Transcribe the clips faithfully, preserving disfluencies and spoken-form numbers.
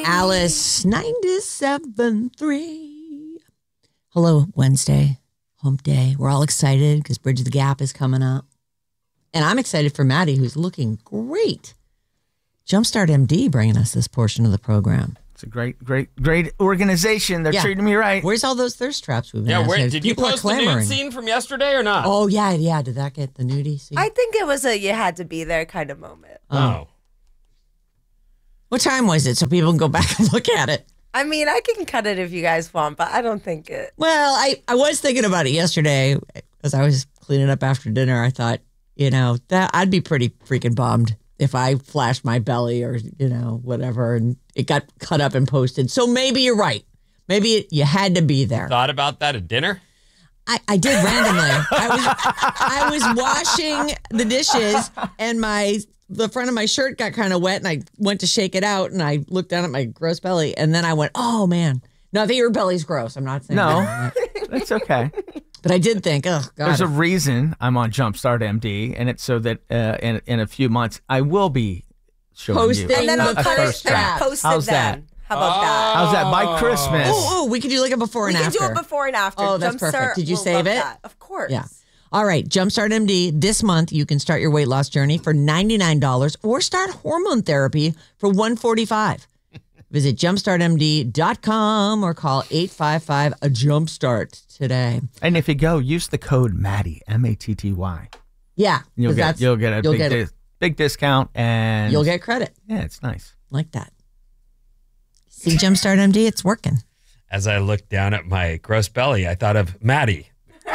Alice ninety-seven point three. Hello, Wednesday, hump day. We're all excited because Bridge of the Gap is coming up. And I'm excited for Maddie, who's looking great. Jumpstart M D bringing us this portion of the program. It's a great, great, great organization. They're yeah. treating me right. Where's all those thirst traps we've been Yeah, where, did People you post the nude scene from yesterday or not? Oh, yeah, yeah. Did that get the nudie scene? I think it was a you had to be there kind of moment. Oh. oh. What time was it so people can go back and look at it? I mean, I can cut it if you guys want, but I don't think it. Well, I, I was thinking about it yesterday as I was cleaning up after dinner. I thought, you know, that I'd be pretty freaking bummed if I flashed my belly or, you know, whatever, and it got cut up and posted. So maybe you're right. Maybe it, you had to be there. Thought about that at dinner? I, I did randomly. I was I was washing the dishes and my the front of my shirt got kind of wet and I went to shake it out and I looked down at my gross belly and then I went, oh man. Not that your belly's gross. I'm not saying No, that. that's okay. But I did think, oh God. There's a reason I'm on Jumpstart M D, and it's so that uh, in in a few months I will be showing Posting you. And then I'll the cut thirst it and trap. post How's it then. that? How about that? How's that? By Christmas. Oh, oh, we could do like a before We and can after. do it before and after. Oh, that's Jumpstart perfect. Did you will save love it? that. Of course. Yeah. All right, Jumpstart M D. This month, you can start your weight loss journey for ninety-nine dollars or start hormone therapy for one hundred forty-five dollars. Visit jumpstart m d dot com or call eight five five, a jumpstart today. And if you go, use the code Maddie, M A T T Y. Yeah. You'll 'cause get that's- you'll get a you'll big get, dis- big discount, and you'll get credit. yeah, it's nice. Like that. See, Jumpstart M D, it's working. As I looked down at my gross belly, I thought of Maddie.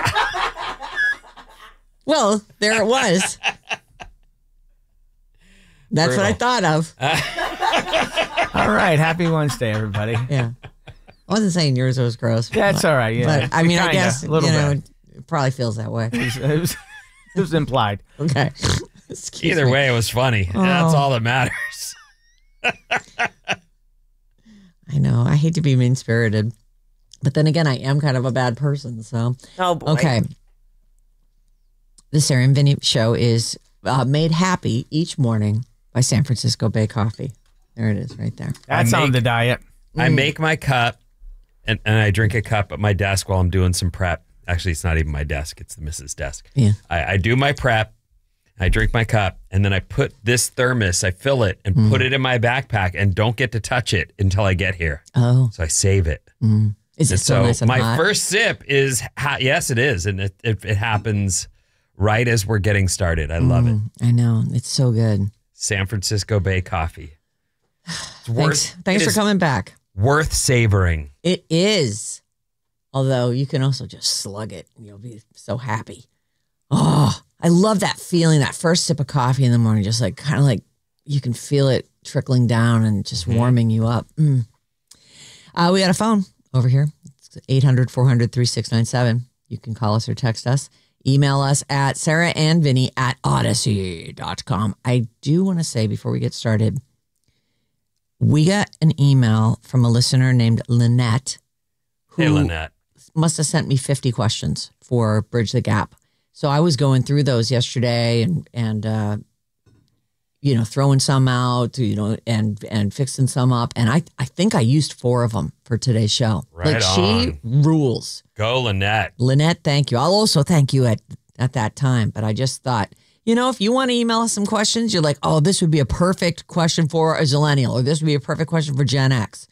Well, there it was. That's what I thought of. All right, happy Wednesday, everybody. Yeah. I wasn't saying yours was gross. That's all right. Yeah, But I mean, I Kinda, guess, a you little know, bit. it probably feels that way. It was, it was, it was implied. Okay. Excuse Either me. way, it was funny. Oh. That's all that matters. I know. I hate to be mean spirited. But then again, I am kind of a bad person. So, Oh, boy. okay. The Sarah and Vinny show is uh, made happy each morning by San Francisco Bay Coffee. There it is right there. That's I on make- the diet. I make my cup and, and I drink a cup at my desk while I'm doing some prep. Actually, it's not even my desk. It's the missus desk. Yeah. I, I do my prep. I drink my cup and then I put this thermos, I fill it and Mm. put it in my backpack and don't get to touch it until I get here. Oh. So I save it. Mm. Is it And still so nice and my hot? first sip is hot. Yes, it is. And it, it, it happens right as we're getting started. I love it. Mm, I know. It's so good. San Francisco Bay Coffee. It's Thanks, worth, thanks it for is coming back. Worth savoring. It is. Although you can also just slug it and you'll be so happy. Oh, I love that feeling, that first sip of coffee in the morning, just like kind of like you can feel it trickling down and just Mm-hmm. warming you up. Mm. Uh, we got a phone over here. It's eight hundred, four hundred, thirty-six ninety-seven. You can call us or text us. Email us at Sarah and Vinny at odyssey dot com. I do want to say before we get started, we got an email from a listener named Lynette, who Hey, Lynette. must have sent me fifty questions for Bridge the Gap. So I was going through those yesterday and, and uh, you know, throwing some out, you know, and and fixing some up. And I, I think I used four of them for today's show. Right like she rules. Go, Lynette. Lynette, thank you. I'll also thank you at, at that time. But I just thought, you know, if you want to email us some questions, you're like, oh, this would be a perfect question for a Zillennial, or this would be a perfect question for Gen X.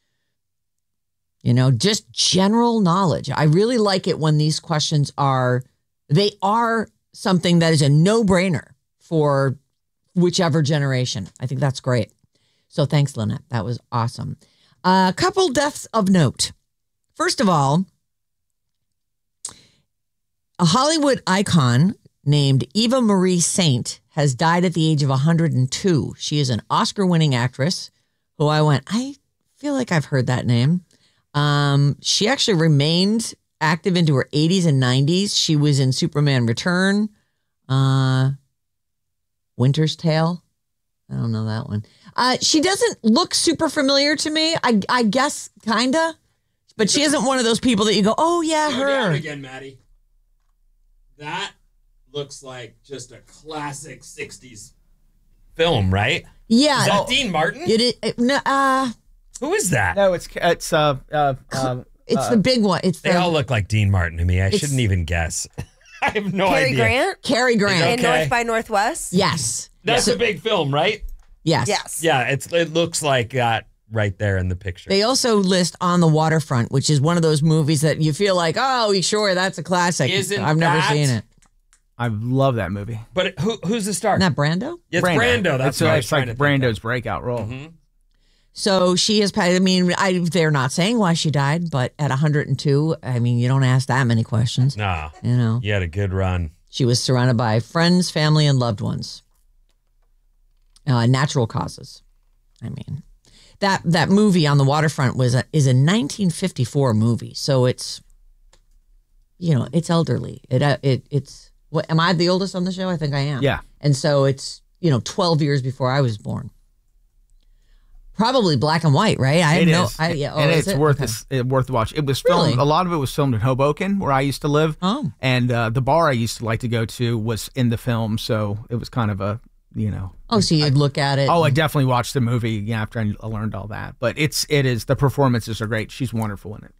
You know, just general knowledge. I really like it when these questions are, they are something that is a no-brainer for whichever generation. I think that's great. So thanks, Lynette. That was awesome. A uh, couple deaths of note. First of all, a Hollywood icon named Eva Marie Saint has died at the age of one hundred two. She is an Oscar-winning actress who I went, I feel like I've heard that name. Um, she actually remained active into her eighties and nineties. She was in Superman Return, uh, Winter's Tale. I don't know that one. Uh, she doesn't look super familiar to me. I, I guess kind of, but she isn't one of those people that you go, oh yeah, Go down her. again, Maddie. That looks like just a classic sixties film, right? Yeah. Is that Dean Martin? It, it, it, no, uh, Who is that? No, it's it's uh uh. uh It's the big one. It's They the, all look like Dean Martin to me. I It's- shouldn't even guess. I have no Cary idea. Grant Cary Grant. Okay. in North by Northwest. Yes. That's a big film, right? Yes. Yes. Yeah, it's it looks like that right there in the picture. They also list On the Waterfront, which is one of those movies that you feel like, oh, sure, that's a classic. Isn't I've never that- seen it. I love that movie. but who who's the star? Isn't that Brando? It's Brando. That's it's, what I was it's trying like to think Brando's breakout role. of. So she has, I mean, I, they're not saying why she died, but at one hundred two, I mean, you don't ask that many questions. Nah, You know, you had a good run. she was surrounded by friends, family, and loved ones. Uh, natural causes. I mean, that that movie On the Waterfront was a, is a nineteen fifty-four movie, so it's, you know, it's elderly. It uh, it it's. What am I the oldest on the show? I think I am. Yeah. And so it's, you know, twelve years before I was born. Probably black and white, right? I It have no. is. I, yeah, oh, and is it's it? worth Okay. this, it, worth the watch. It was filmed. Really? A lot of it was filmed in Hoboken, where I used to live. Oh. And uh, the bar I used to like to go to was in the film, so it was kind of a, you know. Oh, so you'd look at it. Oh, I definitely watched the movie yeah, after I learned all that. But it's it is the performances are great. She's wonderful in it.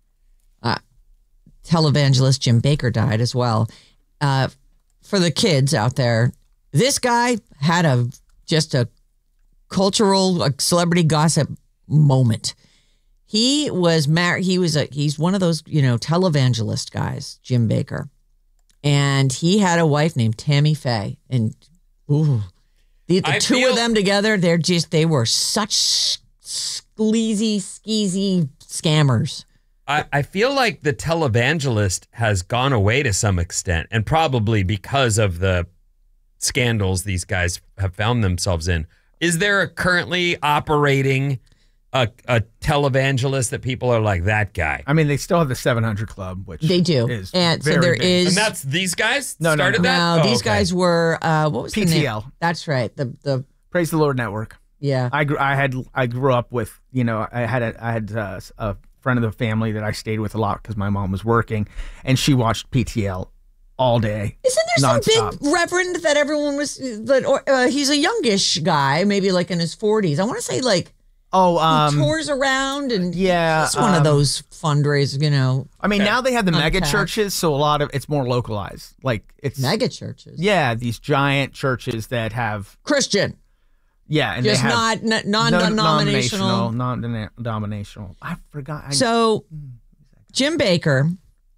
Televangelist Jim Baker died as well. Uh, for the kids out there, this guy had a just a cultural a celebrity gossip moment. He was married. He was a he's one of those you know televangelist guys, Jim Baker, and he had a wife named Tammy Faye. And ooh, the, the I two feel- of them together, they're just they were such sleazy, skeezy scammers. I, I feel like the televangelist has gone away to some extent, and probably because of the scandals these guys have found themselves in. Is there a currently operating a, a televangelist that people are like, that guy? I mean, they still have the seven hundred Club, which They do. is And so very there big. is- And that's these guys No, no, no. started that? No, Oh, these okay. guys were uh, what was the P T name? L. That's right. The the Praise the Lord Network. yeah. I grew, I had I grew up with you know I had a, I had uh, a friend of the family that I stayed with a lot because my mom was working, and she watched P T L all day. Isn't there some nonstop. big reverend that everyone was that or uh, he's a youngish guy, maybe like in his forties. I want to say like Oh, he um, tours around and yeah, he's one of um, those fundraisers, you know, I mean, now they have the mega Untapped. churches, so a lot of it's more localized. Like it's mega churches. yeah, these giant churches that have Christian, yeah, and just they have not non non-denominational. non-denominational. I forgot. I, So Jim Baker,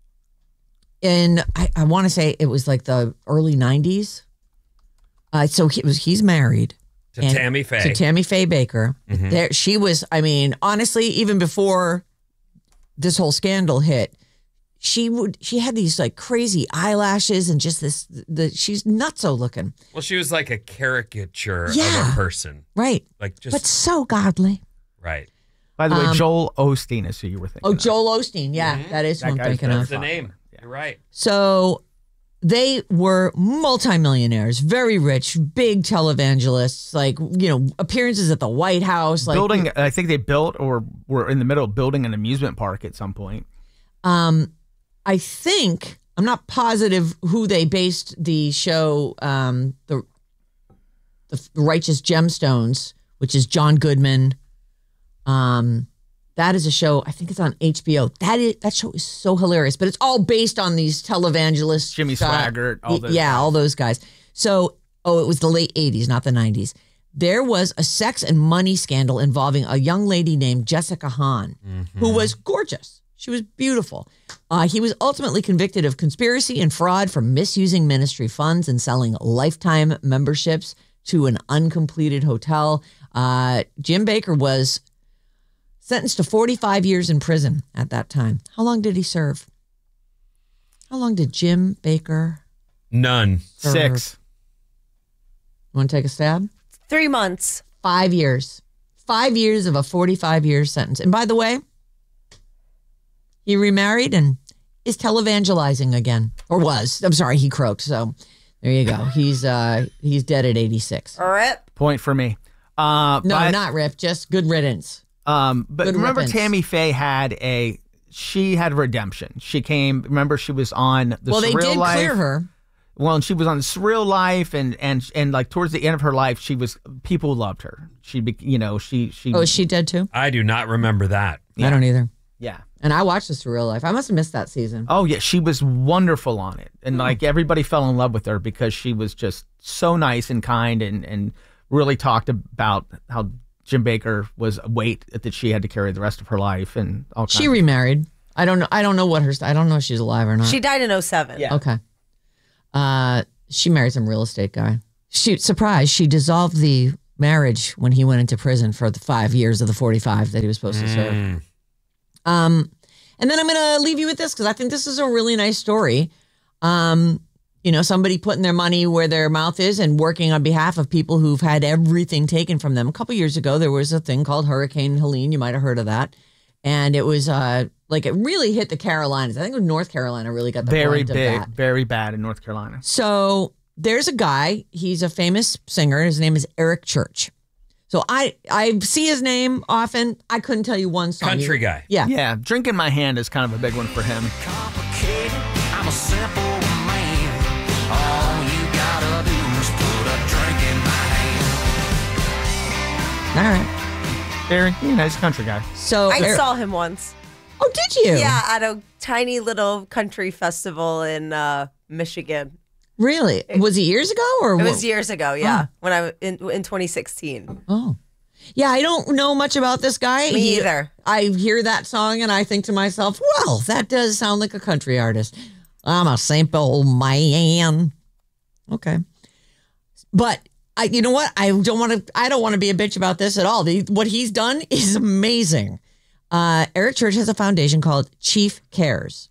in I, I want to say it was like the early nineties. Uh, so he was he's married. To And- Tammy Faye. To Tammy Faye Baker. There, she was. I mean, honestly, even before this whole scandal hit, she would. She had these like crazy eyelashes and just this. The she's nutso looking, well, she was like a caricature of Yeah. a person. right? Like just But so godly. right. by the way, um, Joel Osteen is who you were thinking. Oh, of. Joel Osteen. Yeah, that is That who I'm guy's thinking very of. That's the Father. name. You're right. So they were multimillionaires, very rich, big televangelists, like, you know, appearances at the White House. Like, building. I think they built or were in the middle of building an amusement park at some point. Um, I think, I'm not positive who they based the show, um, the, the Righteous Gemstones, which is John Goodman. Um, that is a show, I think it's on H B O. That is that show is so hilarious, but it's all based on these televangelists. Jimmy uh, Swaggart, all those yeah, guys. all those guys. So, oh, it was the late eighties, not the nineties. There was a sex and money scandal involving a young lady named Jessica Hahn, who was gorgeous. She was beautiful. Uh, he was ultimately convicted of conspiracy and fraud for misusing ministry funds and selling lifetime memberships to an uncompleted hotel. Uh, Jim Baker was sentenced to forty-five years in prison at that time. How long did he serve? How long did Jim Baker None. serve? Six. You want to take a stab? Three months. Five years. Five years of a forty-five year sentence. And by the way, he remarried and is televangelizing again. Or was. I'm sorry, he croaked. So there you go. He's uh he's dead at eighty-six. Rip. Point for me. Uh, No, but, not Rip, just good riddance. Um, but Good remember, riddance. Tammy Faye had a. She had redemption. She came. Remember, she was on the Well, they Surreal did Life. clear her. Well, and she was on Surreal Life, and and and like towards the end of her life, she was people loved her. She, be, you know, she she. Oh, is she dead too? I do not remember that. I don't either. Yeah. And I watched this Surreal Life. I must have missed that season. Oh yeah, she was wonderful on it, and Hmm. like everybody fell in love with her because she was just so nice and kind, and and really talked about how Jim Baker was a weight that she had to carry the rest of her life, and all kinds She of- remarried. I don't know. I don't know what her. I don't know if she's alive or not. She died in oh seven. Yeah. Okay. Uh, she married some real estate guy. She surprise. She dissolved the marriage when he went into prison for the five years of the forty-five that he was supposed to serve. Mm. Um, and then I'm going to leave you with this because I think this is a really nice story. Um, you know, somebody putting their money where their mouth is and working on behalf of people who've had everything taken from them. A couple years ago, there was a thing called Hurricane Helene. You might have heard of that. And it was uh, like it really hit the Carolinas. I think it was North Carolina really got the very brunt of big, that. very bad in North Carolina. So there's a guy. He's a famous singer. His name is Eric Church. So I I see his name often. I couldn't tell you one song. Country He- guy. Yeah. Yeah, Drink in My Hand is kind of a big one for him. Complicated, I'm a simple man. All you gotta do is put a drink in my hand. All right. Very, you know, he's a country guy. So I Eric- saw him once. Oh, did you? Yeah, at a tiny little country festival in uh, Michigan. Really? Was it years ago or It what? was years ago, yeah, when I in in twenty sixteen. Oh. Yeah, I don't know much about this guy. Me He- either. I hear that song and I think to myself, well, that does sound like a country artist. I'm a simple man. Okay. But I, you know what? I don't want to. I don't want to be a bitch about this at all. The, what he's done is amazing. Uh, Eric Church has a foundation called Chief Cares,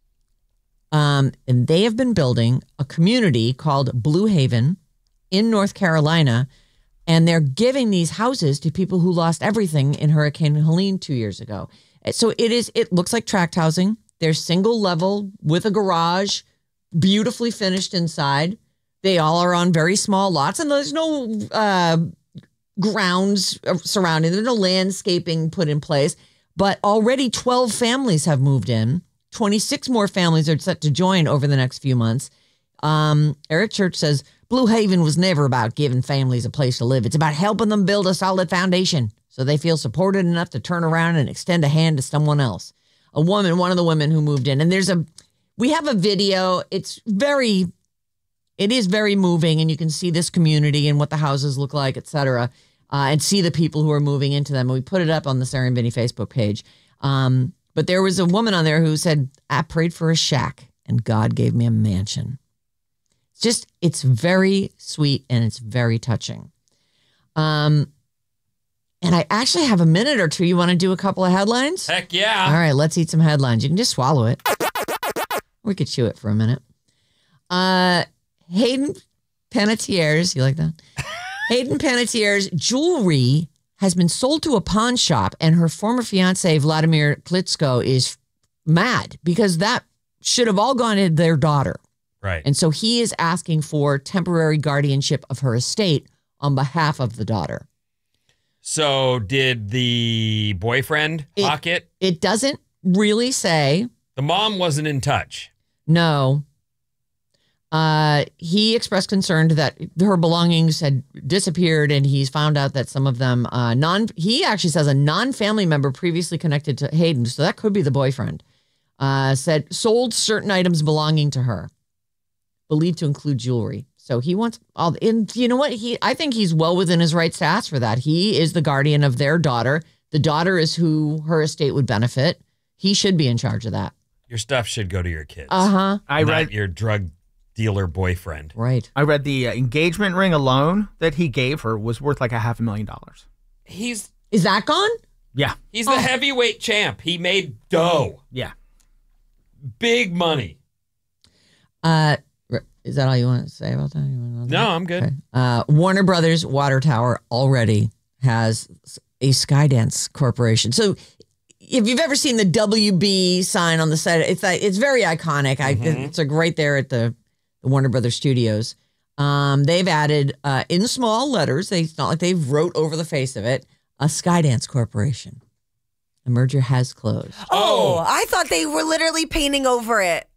um, and they have been building a community called Blue Haven in North Carolina, and they're giving these houses to people who lost everything in Hurricane Helene two years ago. So it is. It looks like tract housing. They're single level with a garage, beautifully finished inside. They all are on very small lots, and there's no uh, grounds surrounding. There's no landscaping put in place. But already twelve families have moved in. twenty-six more families are set to join over the next few months. Um, Eric Church says Blue Haven was never about giving families a place to live. It's about helping them build a solid foundation so they feel supported enough to turn around and extend a hand to someone else. A woman, one of the women who moved in, and there's a, we have a video. It's very, it is very moving, and you can see this community and what the houses look like, et cetera, uh, and see the people who are moving into them. And we put it up on the Sarah and Vinny Facebook page. Um, but there was a woman on there who said, I prayed for a shack, and God gave me a mansion. It's just, it's very sweet, and it's very touching. Um, and I actually have a minute or two. You want to do a couple of headlines? Heck yeah. All right, let's eat some headlines. You can just swallow it. We could chew it for a minute. Uh, Hayden Panettiere's, you like that? Hayden Panettiere's jewelry has been sold to a pawn shop, and her former fiance, Vladimir Klitschko, is mad because that should have all gone to their daughter. Right. And so he is asking for temporary guardianship of her estate on behalf of the daughter. So did the boyfriend It- hawk it? It doesn't really say. The mom wasn't in touch. No. Uh, he expressed concern that her belongings had disappeared, and he's found out that some of them uh, non. He actually says a non-family member previously connected to Hayden, so that could be the boyfriend. Uh, said sold certain items belonging to her, believed to include jewelry. So he wants all. And you know what? He, I think he's well within his rights to ask for that. He is the guardian of their daughter. The daughter is who her estate would benefit. He should be in charge of that. Your stuff should go to your kids. Uh huh. I not read your drug dealer boyfriend. Right. I read the uh, engagement ring alone that he gave her was worth like a half a million dollars. He's Is that gone? Yeah, he's the heavyweight champ. He made dough. yeah. Big money. Uh, is that all you want to say about that? You want to know that? No, I'm good. Okay. Uh, Warner Brothers Water Tower already has a Skydance Corporation. So if you've ever seen the W B sign on the side, it's uh, it's very iconic. I, it's like right there at the, the Warner Brothers studios. Um, they've added uh, in small letters. They, it's not like they've wrote over the face of it, a Skydance Corporation. The merger has closed. Oh, Oh. I thought they were literally painting over it.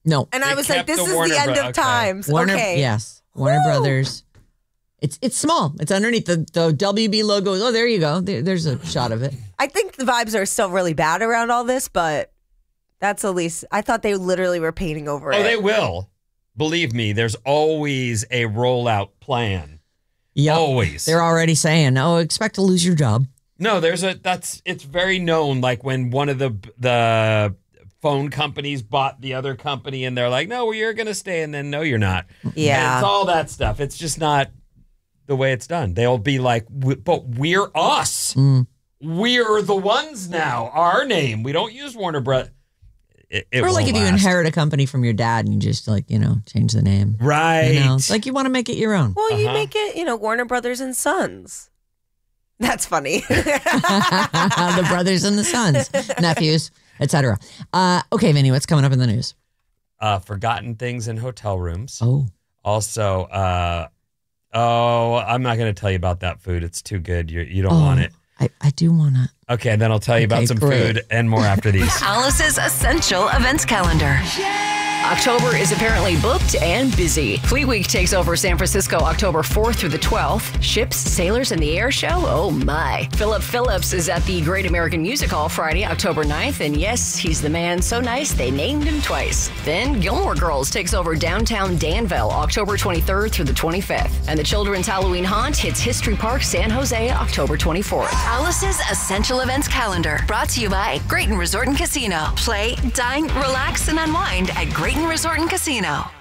No. And I They was like, kept this the is Warner the end Bro- of okay. times. Warner, okay. yes, Warner Woo! Brothers. It's it's small. It's underneath the, the W B logo. Oh, there you go. There, there's a shot of it. I think the vibes are still really bad around all this, but that's at least, I thought they literally were painting over Oh, it. they will. Believe me, there's always a rollout plan. Yep. Always. They're already saying, "Oh, expect to lose your job." No, there's a that's it's very known. Like when one of the the phone companies bought the other company, and they're like, "No, well, you're gonna stay," and then no, you're not. Yeah. And it's all that stuff. It's just not the way it's done. They'll be like, "W- "But we're us. Mm. We're the ones now. Our name. We don't use Warner Bros." It, it Or like won't if you last. inherit a company from your dad and you just like, you know, change the name. right? You know, it's like you want to make it your own. Well, you Uh-huh. make it, you know, Warner Brothers and Sons. That's funny. The brothers and the sons, nephews, et cetera. Uh, okay, Vinny, what's coming up in the news? uh, forgotten things in hotel rooms. Oh, Also, uh, oh, I'm not going to tell you about that food. It's too good. You you don't oh, want it. I, I do want to. Okay, then I'll tell you Okay, about some great. food and more after these. Alice's Essential Events Calendar. October is apparently booked and busy. Fleet Week takes over San Francisco October fourth through the twelfth. Ships, Sailors, and the Air Show? Oh my. Philip Phillips is at the Great American Music Hall Friday, October ninth. And yes, he's the man so nice they named him twice. Then Gilmore Girls takes over downtown Danville October twenty-third through the twenty-fifth. And the Children's Halloween Haunt hits History Park San Jose October twenty-fourth. Alice's Essential Events Calendar, brought to you by Grayton Resort and Casino. Play, dine, relax, and unwind at Grayton Resort and Casino.